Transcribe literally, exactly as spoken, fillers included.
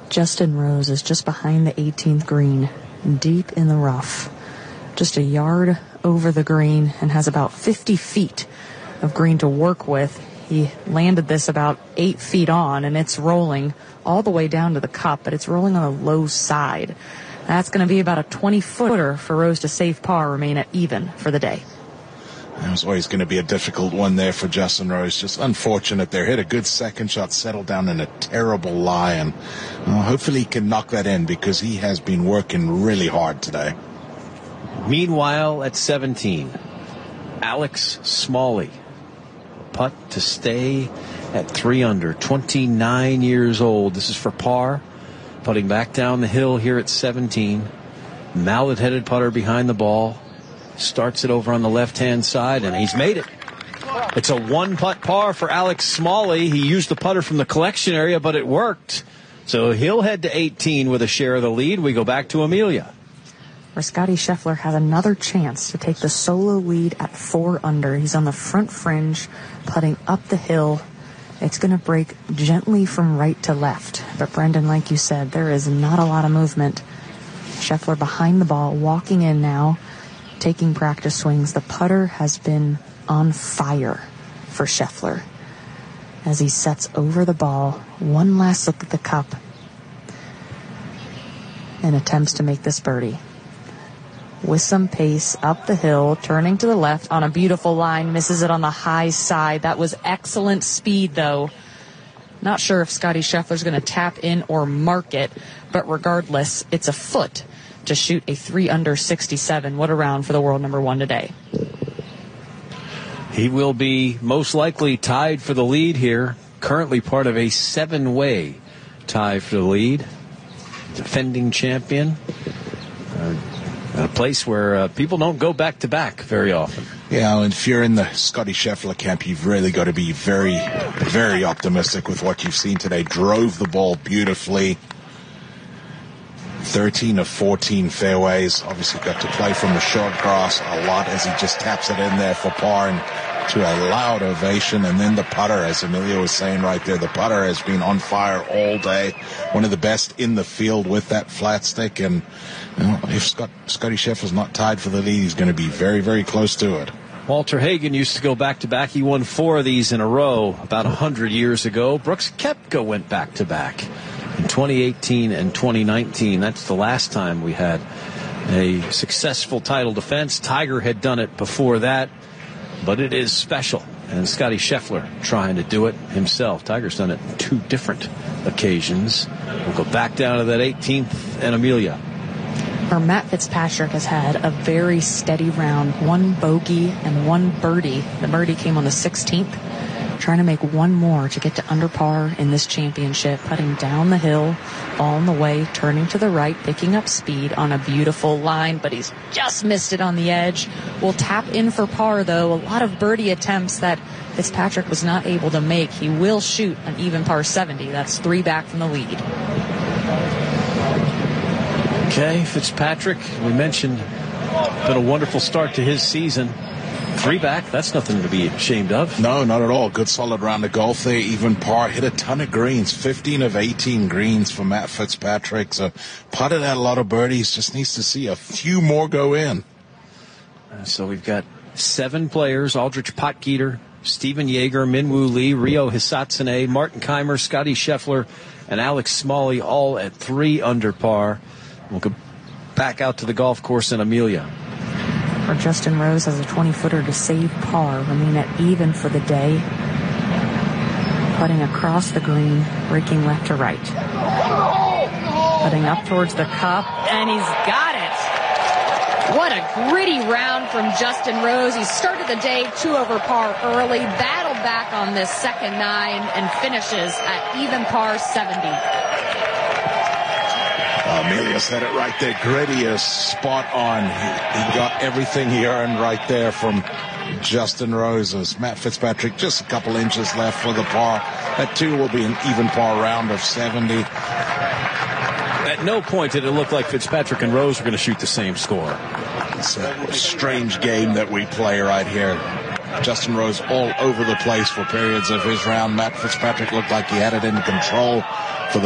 Justin Rose is just behind the eighteenth green, deep in the rough, just a yard over the green, and has about fifty feet of green to work with. He landed this about eight feet on, and it's rolling all the way down to the cup, but it's rolling on the low side. That's going to be about a twenty-footer for Rose to save par, remain at even for the day. It was always going to be a difficult one there for Justin Rose. Just unfortunate there. Hit a good second shot, settled down in a terrible lie, and well, hopefully he can knock that in because he has been working really hard today. Meanwhile, at seventeen, Alex Smalley, putt to stay at three under, twenty-nine years old. This is for par, putting back down the hill here at seventeen. Mallet-headed putter behind the ball. Starts it over on the left-hand side, and he's made it. It's a one-putt par for Alex Smalley. He used the putter from the collection area, but it worked. So he'll head to eighteen with a share of the lead. We go back to Amelia, where Scotty Scheffler has another chance to take the solo lead at four under. He's on the front fringe, putting up the hill. It's going to break gently from right to left. But Brendan, like you said, there is not a lot of movement. Scheffler behind the ball, walking in now, taking practice swings. The putter has been on fire for Scheffler as he sets over the ball. One last look at the cup and attempts to make this birdie. With some pace up the hill, turning to the left on a beautiful line, misses it on the high side. That was excellent speed, though. Not sure if Scotty Scheffler's going to tap in or mark it, but regardless, it's a foot to shoot a three under sixty-seven. What a round for the world number one today. He will be most likely tied for the lead here, currently part of a seven-way tie for the lead. Defending champion. Uh, a place where uh, people don't go back-to-back very often. Yeah, and if you're in the Scotty Scheffler camp, you've really got to be very, very optimistic with what you've seen today. Drove the ball beautifully. thirteen of fourteen fairways. Obviously got to play from the short grass a lot as he just taps it in there for par and to a loud ovation. And then the putter, as Amelia was saying right there, the putter has been on fire all day. One of the best in the field with that flat stick. And you know, if Scott, Scotty Scheffler's not tied for the lead, he's going to be very, very close to it. Walter Hagen used to go back-to-back. He won four of these in a row about one hundred years ago. Brooks Koepka went back-to-back in twenty eighteen and twenty nineteen. That's the last time we had a successful title defense. Tiger had done it before that, but it is special. And Scotty Scheffler trying to do it himself. Tiger's done it on two different occasions. We'll go back down to that eighteenth and Amelia. Or Matt Fitzpatrick has had a very steady round. One bogey and one birdie. The birdie came on the sixteenth. Trying to make one more to get to under par in this championship. Putting down the hill, ball on the way, turning to the right, picking up speed on a beautiful line, but he's just missed it on the edge. Will tap in for par, though. A lot of birdie attempts that Fitzpatrick was not able to make. He will shoot an even par seventy. That's three back from the lead. Okay, Fitzpatrick, we mentioned, been a wonderful start to his season. Three back, that's nothing to be ashamed of. No, not at all. Good solid round of golf there, even par. Hit a ton of greens, fifteen of eighteen greens for Matt Fitzpatrick. So putted out a lot of birdies, just needs to see a few more go in. Uh, so we've got seven players: Aldrich Potgieter, Stephen Yeager, Minwoo Lee, Ryo Hisatsune, Martin Keimer, Scotty Scheffler, and Alex Smalley, all at three under par. We'll go back out to the golf course in Amelia. Or Justin Rose has a twenty-footer to save par, remain at even for the day. Putting across the green, breaking left to right. Putting up towards the cup, and he's got it. What a gritty round from Justin Rose. He started the day two over par early, battled back on this second nine, and finishes at even par seventy. Amelia said it right there. Gritty is spot on. He, he got everything he earned right there from Justin Rose. Matt Fitzpatrick just a couple inches left for the par. That two will be an even par round of seventy. At no point did it look like Fitzpatrick and Rose were going to shoot the same score. It's a strange game that we play right here. Justin Rose all over the place for periods of his round. Matt Fitzpatrick looked like he had it in control